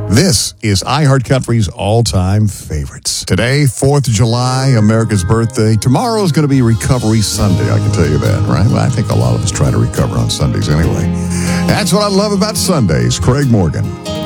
This is iHeartCountry's all-time favorites. Today, 4th of July, America's birthday. Tomorrow is going to be Recovery Sunday, I can tell you that, right? Well, I think a lot of us try to recover on Sundays anyway. That's what I love about Sundays. Craig Morgan.